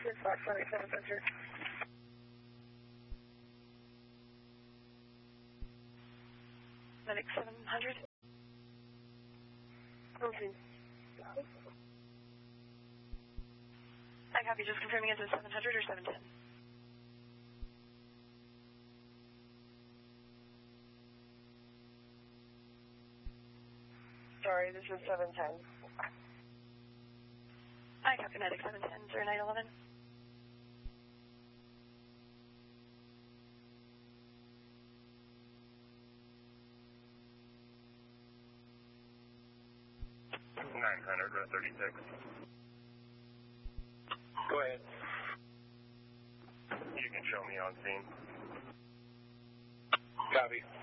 Dispatch, Medic 700. Medic 700. Okay. I copy, just confirming, is it 700 or 710? Sorry, this is 710. I copy, Medic 710, 0911. Go ahead. You can show me on scene. Copy.